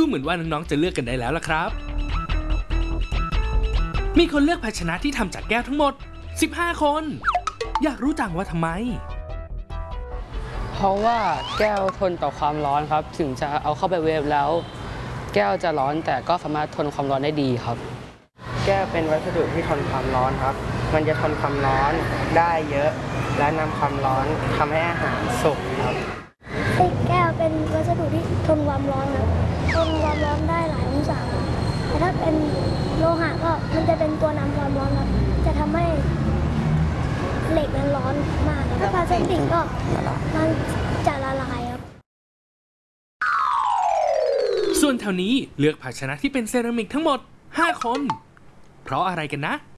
เหมือนว่าน้องๆจะเลือกกันได้แล้วล่ะครับมีคนเลือกภาชนะที่ทำจากแก้วทั้งหมด15คนอยากรู้จังว่าทำไมเพราะว่าแก้วทนต่อความร้อนครับถึงจะเอาเข้าไปเวฟแล้วแก้วจะร้อนแต่ก็สามารถทนความร้อนได้ดีครับแก้วเป็นวัสดุที่ทนความร้อนครับมันจะทนความร้อนได้เยอะและนำความร้อนทำให้อาหารสุกครับแก้วเป็นวัสดุที่ทนความร้อนครับทนความร้อนได้หลายองศาแต่ถ้าเป็นโลหะก็มันจะเป็นตัวนำความร้อนครับจะทำให้เหล็กนั้นร้อนมากถ้าพลาสติกก็มันจะละลายครับส่วนแถวนี้เลือกภาชนะที่เป็นเซรามิกทั้งหมด5คนเพราะอะไรกันนะ